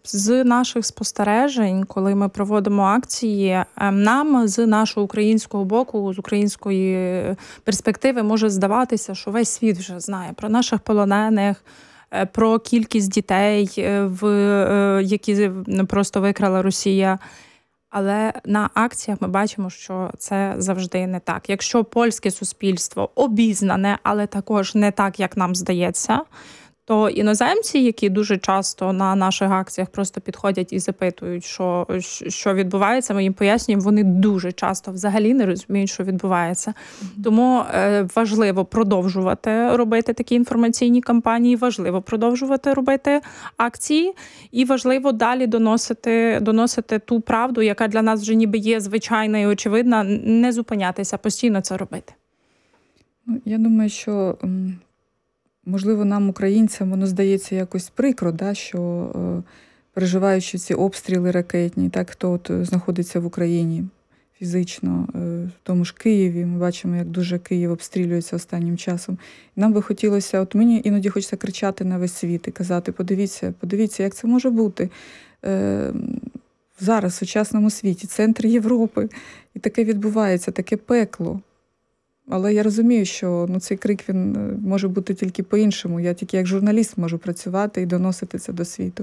З наших спостережень, коли ми проводимо акції, нам з нашого українського боку, з української перспективи може здаватися, що весь світ вже знає про наших полонених, про кількість дітей, які просто викрала Росія. Але на акціях ми бачимо, що це завжди не так. Якщо польське суспільство обізнане, але також не так, як нам здається, то іноземці, які дуже часто на наших акціях просто підходять і запитують, що відбувається, ми їм пояснюємо, вони дуже часто взагалі не розуміють, що відбувається. Тому важливо продовжувати робити такі інформаційні кампанії, важливо продовжувати робити акції і важливо далі доносити ту правду, яка для нас вже ніби є звичайна і очевидна, не зупинятися, постійно це робити. Я думаю, що можливо, нам, українцям, воно здається якось прикро, да, що переживаючи ці обстріли ракетні, так, хто от знаходиться в Україні фізично, в тому ж Києві, ми бачимо, як дуже Київ обстрілюється останнім часом. І нам би хотілося, от мені іноді хочеться кричати на весь світ і казати, подивіться, як це може бути зараз, в сучасному світі, центр Європи, і таке відбувається, таке пекло. Але я розумію, що цей крик, він може бути тільки по-іншому. Я тільки як журналіст можу працювати і доносити це до світу.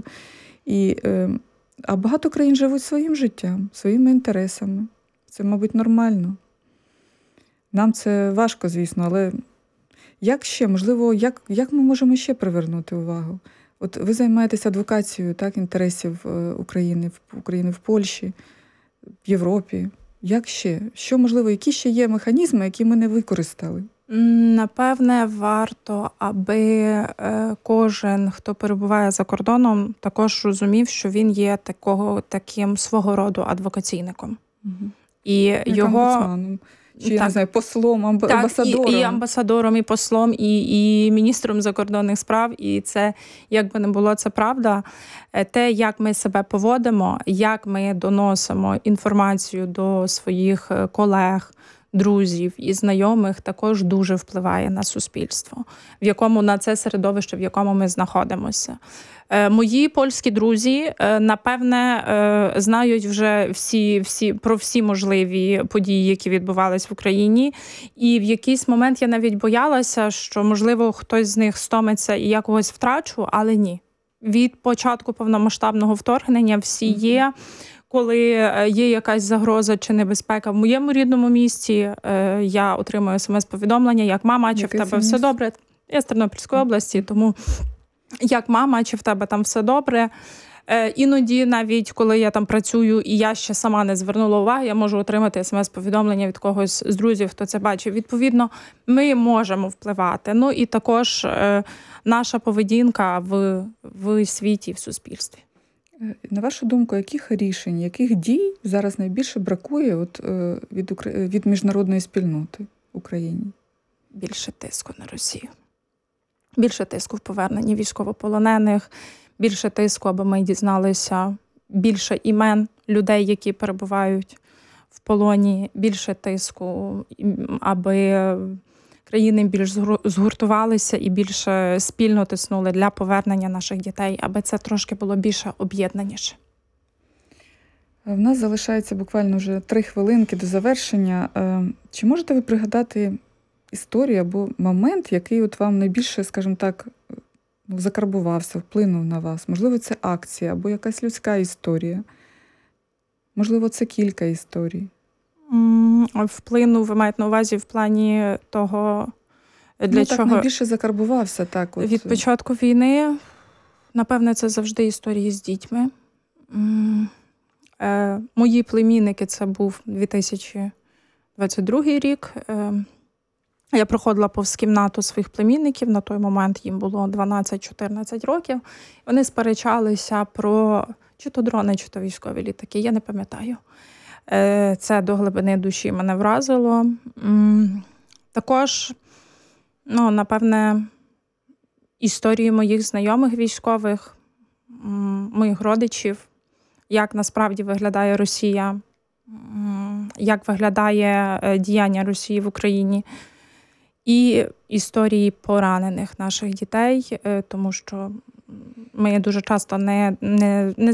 А багато країн живуть своїм життям, своїми інтересами. Це, мабуть, нормально. Нам це важко, звісно, але як ще, можливо, як ми можемо ще привернути увагу? От ви займаєтеся адвокацією, так, інтересів України в Польщі, в Європі. Як ще? Що, можливо, які ще є механізми, які ми не використали? Напевне, варто, аби кожен, хто перебуває за кордоном, також розумів, що він є таким свого роду адвокаційником. Угу. І його омбудсманом. Чи, я не знаю, послом, амбасадором. І амбасадором, і послом, і міністром закордонних справ. І це, як би не було, це правда. Те, як ми себе поводимо, як ми доносимо інформацію до своїх колег, друзів і знайомих, також дуже впливає на суспільство, на це середовище, в якому ми знаходимося. Мої польські друзі, напевне, знають вже про всі можливі події, які відбувались в Україні. І в якийсь момент я навіть боялася, що, можливо, хтось з них стомиться і я когось втрачу, але ні. Від початку повномасштабного вторгнення всі є. Коли є якась загроза чи небезпека в моєму рідному місті, я отримую смс-повідомлення, як мама, чи в тебе все добре. Я з Тернопільської області, тому як мама, чи в тебе там все добре. Іноді навіть, коли я там працюю і я ще сама не звернула уваги, я можу отримати смс-повідомлення від когось з друзів, хто це бачив. Відповідно, ми можемо впливати. Ну і також наша поведінка в світі, в суспільстві. На вашу думку, яких рішень, яких дій зараз найбільше бракує від міжнародної спільноти в Україні? Більше тиску на Росію. Більше тиску в поверненні військовополонених, більше тиску, аби ми дізналися більше імен людей, які перебувають в полоні, більше тиску, аби країни більш згуртувалися і більше спільно тиснули для повернення наших дітей, аби це трошки було більше об'єднаніше. В нас залишається буквально вже 3 хвилинки до завершення. Чи можете ви пригадати історію або момент, який от вам найбільше, скажімо так, закарбувався, вплинув на вас? Можливо, це акція або якась людська історія? Можливо, це кілька історій? Вплинув, ви маєте на увазі в плані того, для чого? Так, найбільше закарбувався. Так, від початку війни, напевне, це завжди історії з дітьми. Мої племінники, це був 2022 рік. Я проходила повз кімнату своїх племінників, на той момент їм було 12-14 років. Вони сперечалися про чи то дрони, чи то військові літаки, я не пам'ятаю. Це до глибини душі мене вразило. Також, напевне, історії моїх знайомих військових, моїх родичів, як насправді виглядає Росія, як виглядає діяння Росії в Україні. І історії поранених наших дітей, тому що ми дуже часто не